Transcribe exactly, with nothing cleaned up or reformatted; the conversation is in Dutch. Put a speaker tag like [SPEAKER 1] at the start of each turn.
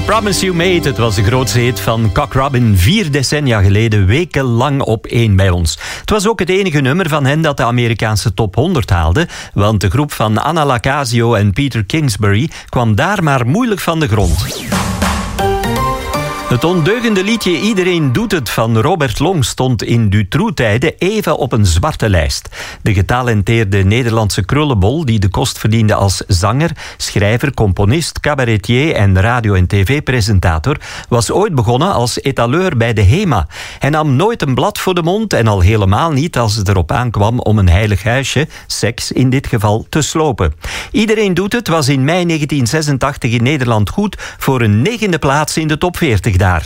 [SPEAKER 1] Promise You Made, het was de grootste hit van Cock Robin vier decennia geleden, wekenlang op één bij ons. Het was ook het enige nummer van hen dat de Amerikaanse top honderd haalde, want de groep van Anna Lacasio en Peter Kingsbury kwam daar maar moeilijk van de grond. Het ondeugende liedje Iedereen doet het van Robert Long stond in Dutroux-tijden even op een zwarte lijst. De getalenteerde Nederlandse krullenbol, die de kost verdiende als zanger, schrijver, componist, cabaretier en radio- en tv-presentator, was ooit begonnen als etaleur bij de HEMA. Hij nam nooit een blad voor de mond en al helemaal niet als het erop aankwam om een heilig huisje, seks in dit geval, te slopen. Iedereen doet het was in mei negentien zesentachtig in Nederland goed voor een negende plaats in de top veertig.